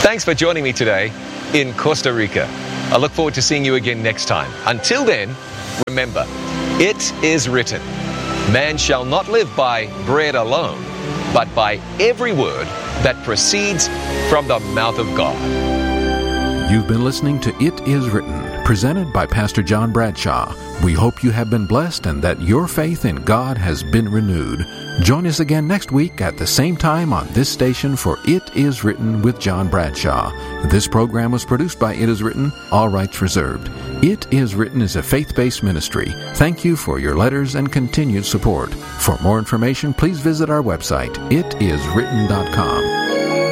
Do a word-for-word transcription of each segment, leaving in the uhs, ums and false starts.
Thanks for joining me today in Costa Rica. I look forward to seeing you again next time. Until then, remember, it is written, man shall not live by bread alone, but by every word that proceeds from the mouth of God. You've been listening to It Is Written, presented by Pastor John Bradshaw. We hope you have been blessed and that your faith in God has been renewed. Join us again next week at the same time on this station for It Is Written with John Bradshaw. This program was produced by It Is Written, all rights reserved. It Is Written is a faith-based ministry. Thank you for your letters and continued support. For more information, please visit our website, it is written dot com.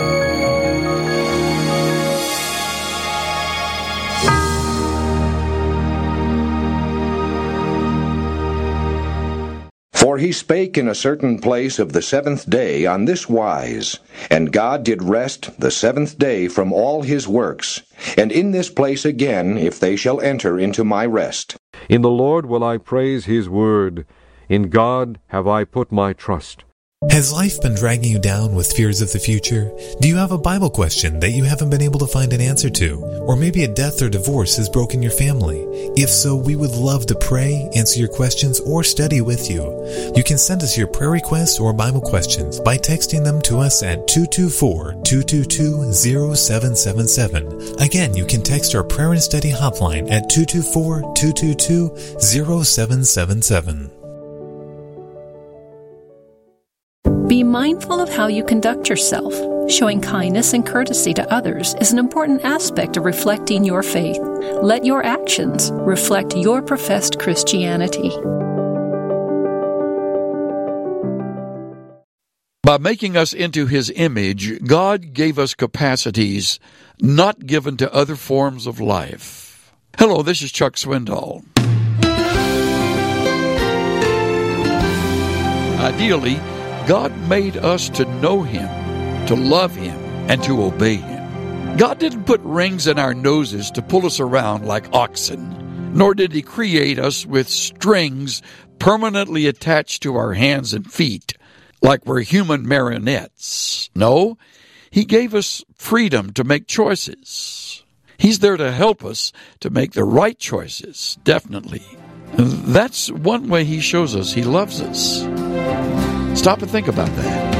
For he spake in a certain place of the seventh day on this wise, and God did rest the seventh day from all his works, and in this place again, if they shall enter into my rest. In the Lord will I praise his word. In God have I put my trust. Has life been dragging you down with fears of the future? Do you have a Bible question that you haven't been able to find an answer to? Or maybe a death or divorce has broken your family? If so, we would love to pray, answer your questions, or study with you. You can send us your prayer requests or Bible questions by texting them to us at two two four, two two two, zero seven seven seven. Again, you can text our prayer and study hotline at two two four, two two two, zero seven seven seven. Be mindful of how you conduct yourself. Showing kindness and courtesy to others is an important aspect of reflecting your faith. Let your actions reflect your professed Christianity. By making us into His image, God gave us capacities not given to other forms of life. Hello, this is Chuck Swindoll. Ideally, God made us to know Him, to love Him, and to obey Him. God didn't put rings in our noses to pull us around like oxen, nor did He create us with strings permanently attached to our hands and feet like we're human marionettes. No, He gave us freedom to make choices. He's there to help us to make the right choices, definitely. That's one way He shows us He loves us. Stop and think about that.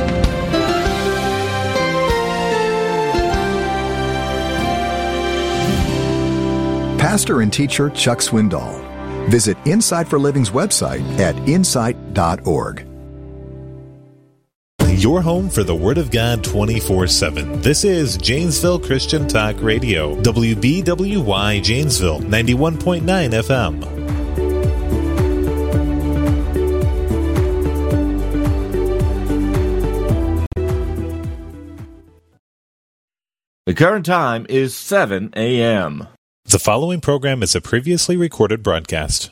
Pastor and teacher Chuck Swindoll. Visit Insight for Living's website at insight dot org. Your home for the Word of God twenty-four seven. This is Janesville Christian Talk Radio. W B W Y Janesville, ninety-one point nine F M. The current time is seven a.m. The following program is a previously recorded broadcast.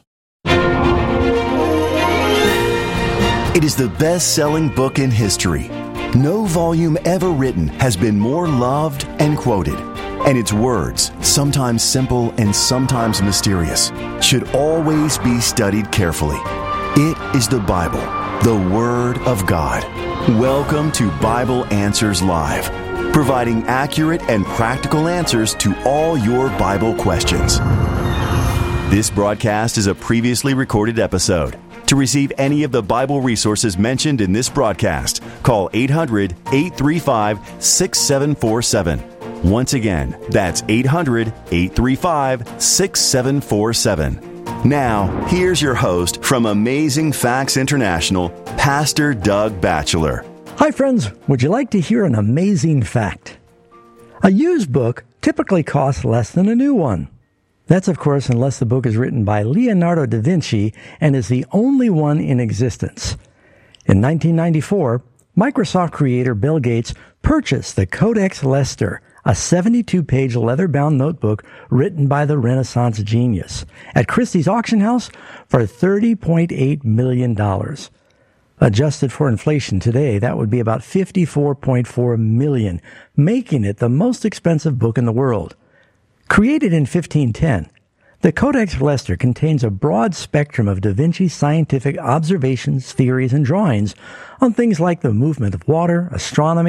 It is the best-selling book in history. No volume ever written has been more loved and quoted. And its words, sometimes simple and sometimes mysterious, should always be studied carefully. It is the Bible, the Word of God. Welcome to Bible Answers Live, providing accurate and practical answers to all your Bible questions. This broadcast is a previously recorded episode. To receive any of the Bible resources mentioned in this broadcast, call eight hundred, eight three five, six seven four seven. Once again, that's eight hundred, eight three five, six seven four seven. Now, here's your host from Amazing Facts International, Pastor Doug Batchelor. Hi, friends. Would you like to hear an amazing fact? A used book typically costs less than a new one. That's, of course, unless the book is written by Leonardo da Vinci and is the only one in existence. In nineteen ninety-four, Microsoft creator Bill Gates purchased the Codex Leicester, a seventy-two page leather-bound notebook written by the Renaissance genius, at Christie's auction house for thirty point eight million dollars. Adjusted for inflation today, that would be about fifty-four point four million dollars, making it the most expensive book in the world. Created in fifteen ten, the Codex Leicester contains a broad spectrum of Da Vinci's scientific observations, theories, and drawings on things like the movement of water, astronomy,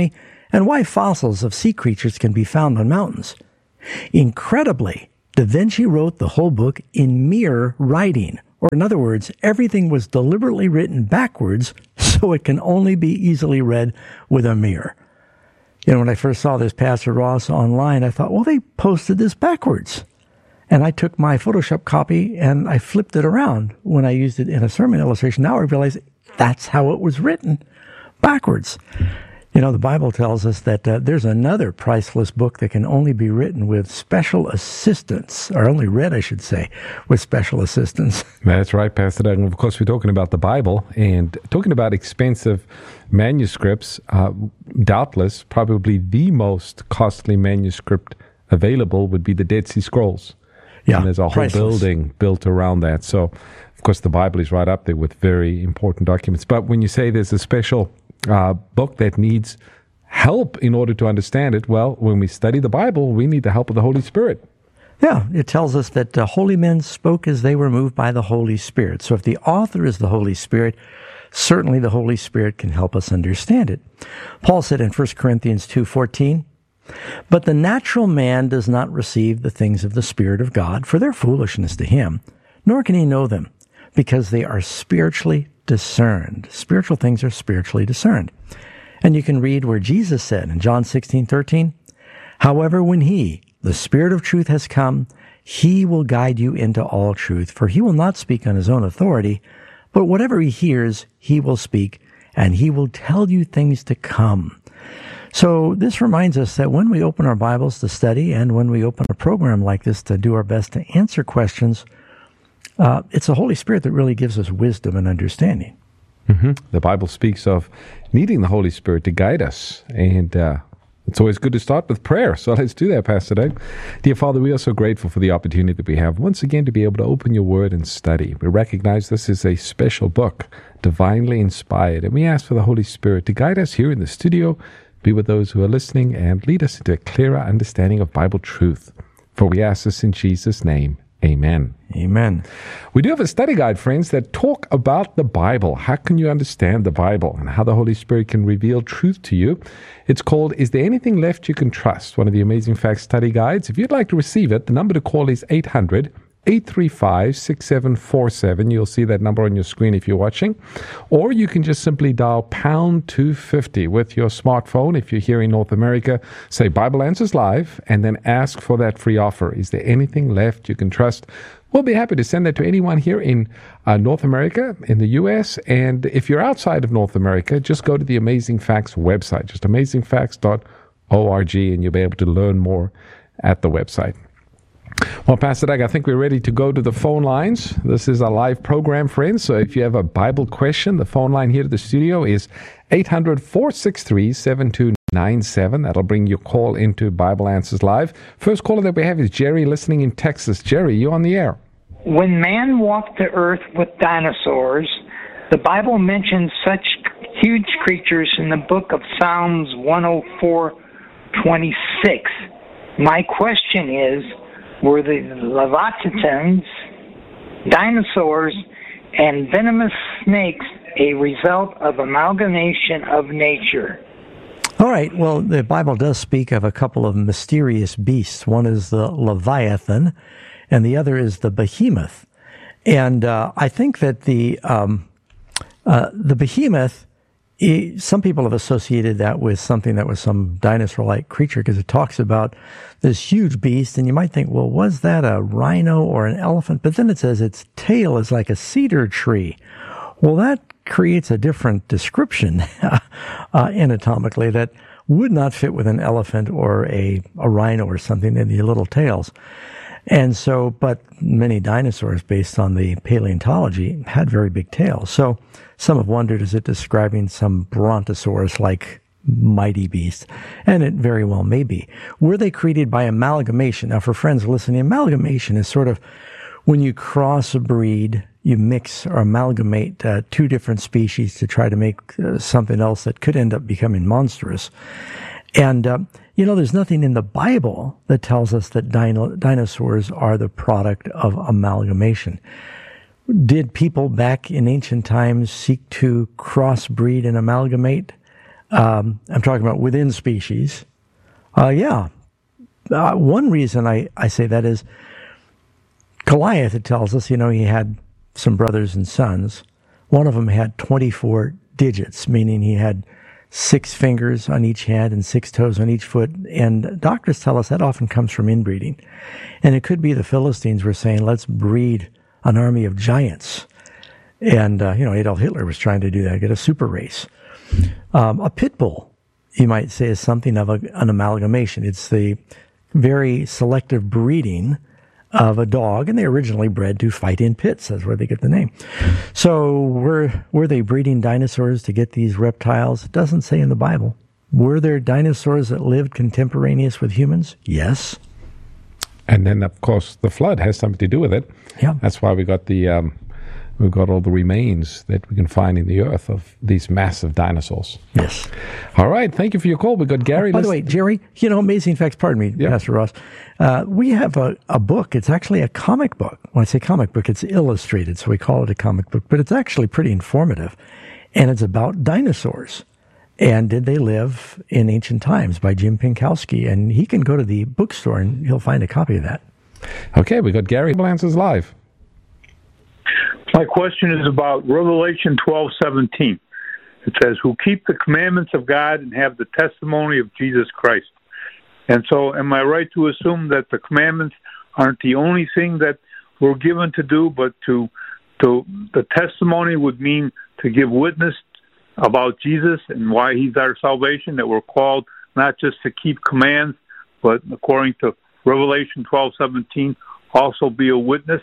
and why fossils of sea creatures can be found on mountains. Incredibly, Da Vinci wrote the whole book in mere writing, or in other words, everything was deliberately written backwards so it can only be easily read with a mirror. You know, when I first saw this, Pastor Ross, online, I thought, well, they posted this backwards. And I took my Photoshop copy and I flipped it around when I used it in a sermon illustration. Now I realize that's how it was written, backwards. You know, the Bible tells us that uh, there's another priceless book that can only be written with special assistance, or only read, I should say, with special assistance. That's right, Pastor Doug. Of course, we're talking about the Bible and talking about expensive manuscripts. Uh, doubtless, probably the most costly manuscript available would be the Dead Sea Scrolls. Yeah, and there's a whole priceless. building built around that. So, of course, the Bible is right up there with very important documents. But when you say there's a special uh, book that needs help in order to understand it, well, when we study the Bible, we need the help of the Holy Spirit. Yeah, it tells us that uh, holy men spoke as they were moved by the Holy Spirit. So if the author is the Holy Spirit, certainly the Holy Spirit can help us understand it. Paul said in First Corinthians two fourteen, "But the natural man does not receive the things of the Spirit of God, for they're foolishness to him, nor can he know them, because they are spiritually discerned." Spiritual things are spiritually discerned. And you can read where Jesus said in John sixteen thirteen, "However, when he, the Spirit of truth, has come, he will guide you into all truth, for he will not speak on his own authority, but whatever he hears, he will speak, and he will tell you things to come." So this reminds us that when we open our Bibles to study and when we open a program like this to do our best to answer questions, uh, it's the Holy Spirit that really gives us wisdom and understanding. Mm-hmm. The Bible speaks of needing the Holy Spirit to guide us, and uh, it's always good to start with prayer. So let's do that, Pastor Doug. Dear Father, we are so grateful for the opportunity that we have once again to be able to open your word and study. We recognize this is a special book, divinely inspired, and we ask for the Holy Spirit to guide us here in the studio, be with those who are listening, and lead us into a clearer understanding of Bible truth. For we ask this in Jesus' name. Amen. Amen. We do have a study guide, friends, that talk about the Bible. How can you understand the Bible and how the Holy Spirit can reveal truth to you? It's called Is There Anything Left You Can Trust? One of the Amazing Facts study guides. If you'd like to receive it, the number to call is eight hundred, eight three five, six seven four seven. You'll see that number on your screen if you're watching. Or you can just simply dial pound two fifty with your smartphone. If you're here in North America, say Bible Answers Live, and then ask for that free offer. Is there anything left you can trust? We'll be happy to send that to anyone here in uh, North America, in the U S. And if you're outside of North America, just go to the Amazing Facts website, just amazing facts dot org, and you'll be able to learn more at the website. Well, Pastor Doug, I think we're ready to go to the phone lines. This is a live program, friends. So if you have a Bible question, the phone line here to the studio is eight hundred, four six three, seven two nine seven. That'll bring your call into Bible Answers Live. First caller that we have is Jerry, listening in Texas. Jerry, you on the air. When man walked the earth with dinosaurs, the Bible mentions such huge creatures in the book of Psalms one oh four twenty-six. My question is, were the Leviathans, dinosaurs, and venomous snakes a result of amalgamation of nature? All right, well, the Bible does speak of a couple of mysterious beasts. One is the Leviathan, and the other is the Behemoth. And uh, I think that the um, uh, the Behemoth, it, some people have associated that with something that was some dinosaur-like creature, because it talks about this huge beast, and you might think, well, was that a rhino or an elephant? But then it says its tail is like a cedar tree. Well, that creates a different description uh, anatomically that would not fit with an elephant or a, a rhino or something in the little tails. And so, but many dinosaurs, based on the paleontology, had very big tails. So some have wondered, is it describing some brontosaurus-like mighty beast? And it very well may be. Were they created by amalgamation? Now, for friends listening, amalgamation is sort of when you cross a breed, you mix or amalgamate uh, two different species to try to make uh, something else that could end up becoming monstrous. And, uh, you know, there's nothing in the Bible that tells us that dino- dinosaurs are the product of amalgamation. Did people back in ancient times seek to crossbreed and amalgamate? Um, I'm talking about within species. Uh, yeah. Uh, one reason I, I say that is Goliath, it tells us, you know, he had some brothers and sons. One of them had twenty-four digits, meaning he had six fingers on each hand and six toes on each foot. And doctors tell us that often comes from inbreeding. And it could be the Philistines were saying, let's breed an army of giants. And, uh, you know, Adolf Hitler was trying to do that, get a super race. Um, a pit bull, you might say, is something of a, an amalgamation. It's the very selective breeding of a dog, and they originally bred to fight in pits. That's where they get the name. So were were they breeding dinosaurs to get these reptiles? It doesn't say in the Bible. Were there dinosaurs that lived contemporaneous with humans? Yes. And then, of course, the flood has something to do with it. Yeah. That's why we got the um, we've got all the remains that we can find in the earth of these massive dinosaurs. Yes. All right. Thank you for your call. We got Gary. Oh, by the way, Jerry, you know, amazing facts. Pardon me, yeah. Pastor Ross. Uh, we have a, a book. It's actually a comic book. When I say comic book, it's illustrated, so we call it a comic book. But it's actually pretty informative, and it's about dinosaurs. And Did They Live in Ancient Times by Jim Pinkowski. And he can go to the bookstore and he'll find a copy of that. Okay, we got Gary Bible Answers Live. My question is about Revelation twelve seventeen. It says, who keep the commandments of God and have the testimony of Jesus Christ. And so am I right to assume that the commandments aren't the only thing that we're given to do, but to, to the testimony would mean to give witness about Jesus and why he's our salvation, that we're called not just to keep commands, but according to Revelation twelve seventeen, also be a witness?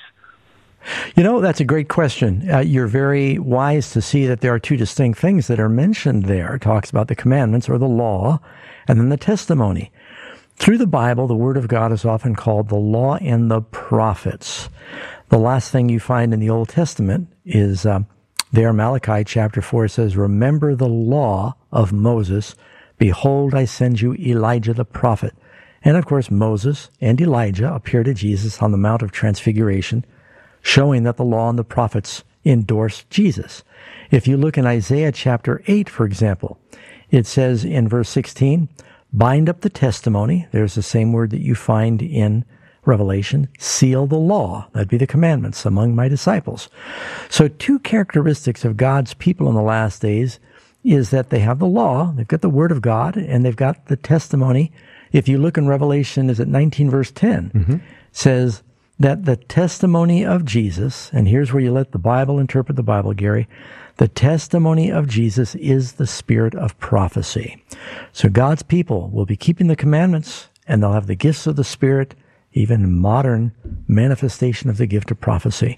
You know, that's a great question. Uh, you're very wise to see that there are two distinct things that are mentioned there. It talks about the commandments or the law, and then the testimony. Through the Bible, the Word of God is often called the law and the prophets. The last thing you find in the Old Testament is uh, there, Malachi chapter four says, remember the law of Moses. Behold, I send you Elijah the prophet. And of course, Moses and Elijah appear to Jesus on the Mount of Transfiguration, showing that the law and the prophets endorse Jesus. If you look in Isaiah chapter eight, for example, it says in verse sixteen, bind up the testimony. There's the same word that you find in Revelation. Seal the law. That'd be the commandments among my disciples. So two characteristics of God's people in the last days is that they have the law, they've got the word of God, and they've got the testimony. If you look in Revelation, is it nineteen verse ten, mm-hmm. says that the testimony of Jesus, and here's where you let the Bible interpret the Bible, Gary, the testimony of Jesus is the spirit of prophecy. So God's people will be keeping the commandments, and they'll have the gifts of the Spirit, even modern manifestation of the gift of prophecy.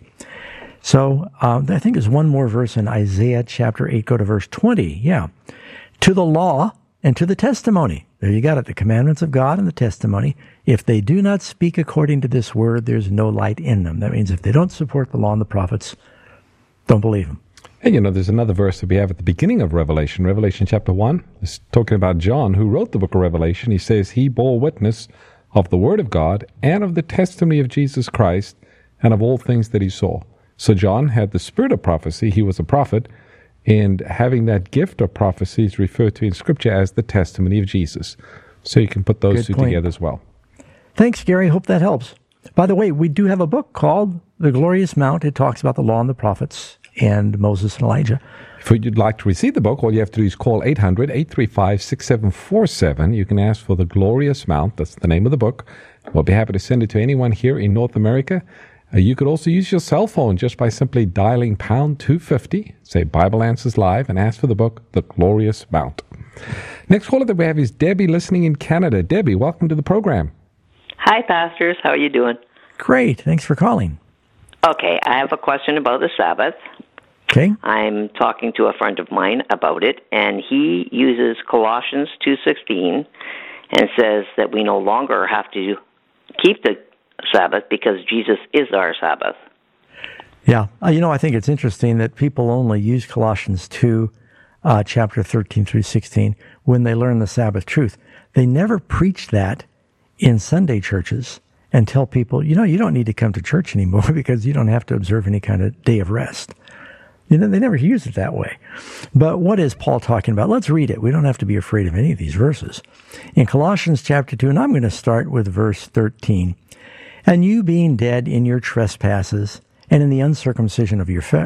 So um, I think there's one more verse in Isaiah chapter eight. Go to verse twenty. Yeah. To the law and to the testimony. There you got it. The commandments of God and the testimony. If they do not speak according to this word, there's no light in them. That means if they don't support the law and the prophets, don't believe them. And you know, there's another verse that we have at the beginning of Revelation, Revelation chapter one. It's talking about John, who wrote the book of Revelation. He says, he bore witness of the word of God and of the testimony of Jesus Christ and of all things that he saw. So John had the spirit of prophecy. He was a prophet. And having that gift of prophecy is referred to in Scripture as the testimony of Jesus. So you can put those Good two point. together as well. Thanks, Gary. Hope that helps. By the way, we do have a book called The Glorious Mount. It talks about the law and the prophets and Moses and Elijah. If you'd like to receive the book, all you have to do is call eight hundred, eight three five, six seven four seven. You can ask for The Glorious Mount. That's the name of the book. We'll be happy to send it to anyone here in North America. Uh, you could also use your cell phone just by simply dialing pound two fifty, say Bible Answers Live, and ask for the book, The Glorious Mount. Next caller that we have is Debbie, listening in Canada. Debbie, welcome to the program. Hi, pastors. How are you doing? Great. Thanks for calling. Okay, I have a question about the Sabbath. Okay. I'm talking to a friend of mine about it, and he uses Colossians two sixteen and says that we no longer have to keep the Sabbath because Jesus is our Sabbath. Yeah. Uh, you know, I think it's interesting that people only use Colossians two, uh, chapter thirteen through sixteen, when they learn the Sabbath truth. They never preach that in Sunday churches and tell people, you know, you don't need to come to church anymore because you don't have to observe any kind of day of rest. You know, they never use it that way. But what is Paul talking about? Let's read it. We don't have to be afraid of any of these verses. In Colossians chapter two, and I'm going to start with verse thirteen. And you being dead in your trespasses and in the uncircumcision of your